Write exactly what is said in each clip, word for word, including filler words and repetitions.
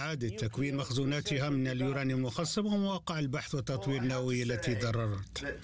إعادة تكوين مخزوناتها من اليورانيوم المخصب ومواقع البحث والتطوير النووي التي ضررت.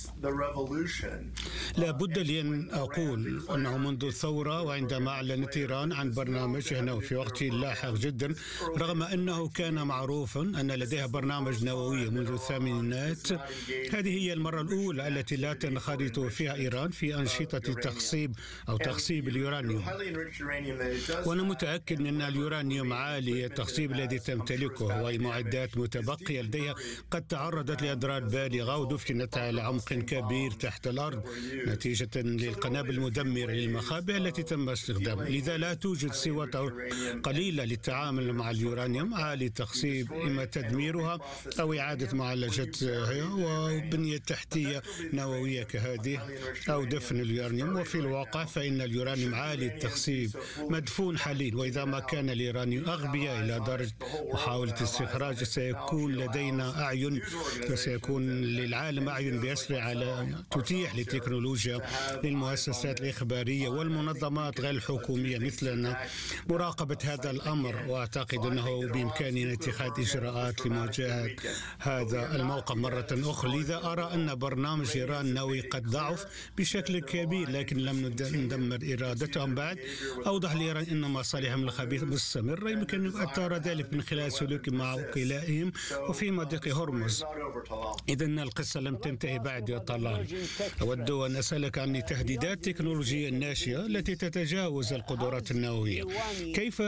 لا بد لي أن أقول أنه منذ الثورة وعندما أعلنت إيران عن برنامجها النووي في وقت لاحق جدا، رغم أنه كان معروفا أن لديها برنامج نووي منذ الثمانينات، هذه هي المرة الأولى التي لا تنخرط فيها إيران في أنشطة تخصيب أو تخصيب اليورانيوم. وأنا متأكد أن اليورانيوم عالي التخصيب الذي تمتلكه والمعدات متبقية لديها قد تعرضت لأضرار بالغة ودفنت على عمق كبير تحت الأرض نتيجة للقنابل المدمرة للمخابئ التي تم استخدامها. لذا لا توجد سوى قليلة للتعامل مع اليورانيوم عالي التخصيب، إما تدميرها أو إعادة معالجتها وبنية تحتية نووية كهذه أو دفن اليورانيوم. وفي الواقع فإن اليورانيوم عالي التخصيب مدفون حاليا، وإذا ما كان اليورانيوم أغبياء إلى درجة محاولة استخراج سيكون لدينا أعين وسيكون للعالم أعين بأسرع على تتيح للتكنولوجيا للمؤسسات الإخبارية والمنظمات غير الحكومية مثلنا مراقبة هذا الأمر، وأعتقد أنه بإمكاننا اتخاذ إجراءات لمواجهة هذا الموقف مرة أخرى. لذا أرى أن برنامج إيران النووي قد ضعف بشكل كبير، لكن لم ندمر إرادتهم بعد. أوضح لإيران أن مصالحهم الخبيثة مستمرة، يمكن أن ترى ذلك من خلال سلوكهم مع وكلائهم وفي مضيق هرمز. إذن القصة لم تنتهي بعد يا طلال. أود أن أسألك عن التهديدات التكنولوجية الناشئة التي تتجاوز القدرات النووية. كيف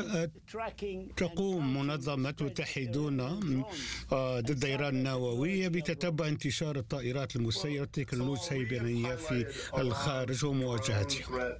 تقوم منظمة متحدون ضد إيران النووية بتتبع انتشار الطائرات المسيرة والتكنولوجيا السيبرانية في الخارج ومواجهتها؟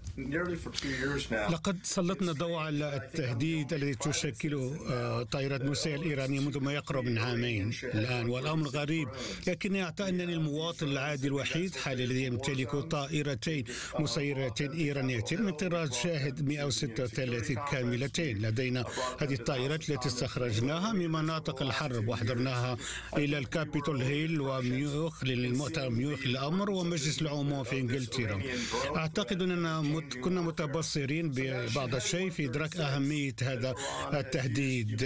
لقد سلطنا الضوء على التهديد الذي تشكله طائرات مسيرة الإيرانية منذ ما يقرب من عامين الآن، والأمر غريب، لكن أعتقد أنني المواطن العادي الوحيد حاليا الذي يمتلك طائرتين مسيرتين إيرانيتين من طراز شاهد مئة وستة وثلاثين كاملتين. لدينا هذه الطائرات التي استخرجناها من مناطق الحرب وحضرناها إلى الكابيتول هيل وميوخ للمؤتمر ميوخ للأمر ومجلس العموم في إنجلترا. أعتقد أننا مت كنا متبصرين ببعض الشيء في إدراك أهمية هذا التهديد.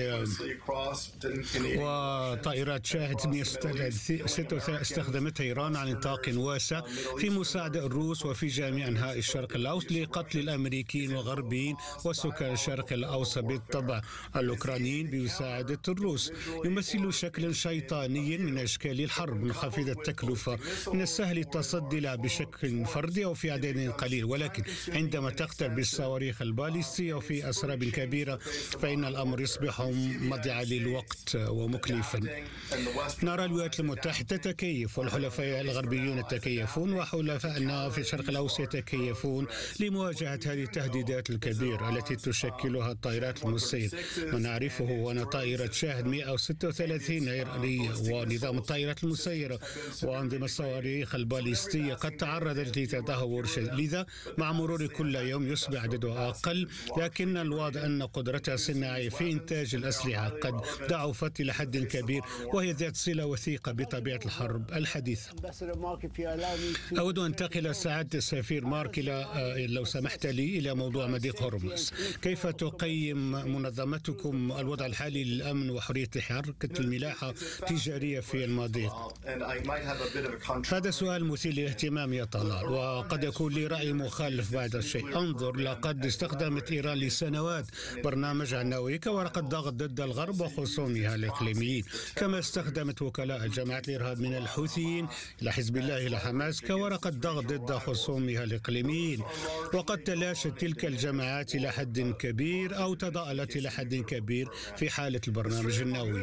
وطائرات شاهد مئة وستة وثلاثين استخدمتها إيران على نطاق واسع في مساعدة الروس وفي جميع أنحاء الشرق الأوسط لقتل الأمريكيين والغربيين وسكان الشرق الأوسط، بالطبع الأوكرانيين بمساعدة الروس. يمثل شكلا شيطانيا من أشكال الحرب منخفضة التكلفة، من السهل التصدي لها بشكل فردي أو في عدد قليل، ولكن عندما تقترب بالصواريخ الباليستية وفي أسراب كبيرة فإن الأمر يصبح مضيعا للوقت ومكلفا. نرى الولايات المتحدة تتكيف والحلفاء الغربيون يتكيفون وحلفائنا في الشرق الأوسط يتكيفون لمواجهة هذه التهديدات الكبيرة التي تشكلها الطائرات المسيرة. ما نعرفه هو أن طائرة شاهد مئة وستة وثلاثين إيرانية ونظام الطائرات المسيرة وأنظمة الصواريخ الباليستية قد تعرضت لتدهور شديد، لذا مع مرور كل يوم يصبح عددها أقل، لكن الواضح أن قدرتها الصناعية في إنتاج الأسلحة قد ضعفت إلى حد كبير، وهي ذات صلة وثيقة بطبيعة الحرب الحديثة. أود أن أنتقل سعادة السفير مارك إلى لو سمحت لي إلى موضوع مضيق هرمز. كيف تقيم منظمتكم الوضع الحالي للأمن وحرية حركة الملاحة التجارية في المضيق؟ هذا سؤال مثير للاهتمام يا طلال، وقد يكون لي رأي مخالف بعض الشيء. انظر، لقد استخدمت إيران لسنوات برنامجها النووي كورقة ضغط ضد الغرب وخصومها الإقليميين، كما استخدمت وكلاء الجماعة الإرهاب من الحوثيين إلى حزب الله إلى حماس كورقة ضغط ضد خصومها الإقليميين، وقد تلاشت تلك الجماعات إلى حد كبير أو تضاءلت إلى حد كبير في حالة البرنامج النووي.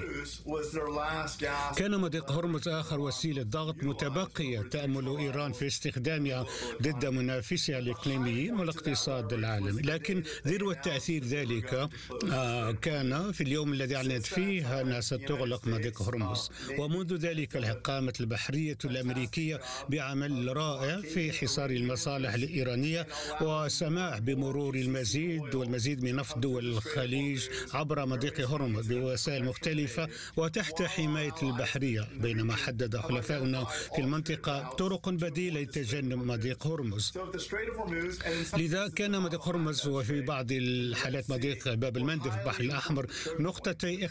كان مضيق هرمز آخر وسيلة ضغط متبقية تأمل إيران في استخدامها ضد منافسها الإقليميين والاقتصاد العالمي، لكن ذروة تأثير ذلك آه كان في اليوم الذي أعلنت فيه أنها ستغلق مضيق هرمز، ومنذ ذلك قامت البحرية الأمريكية بعمل رائع في حصار المصالح الإيرانية وسماح بمرور المزيد والمزيد من نفط دول الخليج عبر مضيق هرمز بوسائل مختلفة وتحت حماية البحرية، بينما حدد حلفاؤنا في المنطقة طرق بديلة لتجنب مضيق هرمز. لذا كان مضيق هرمز وفي بعض الحالات مضيق باب المندب في البحر الأحمر نقطتي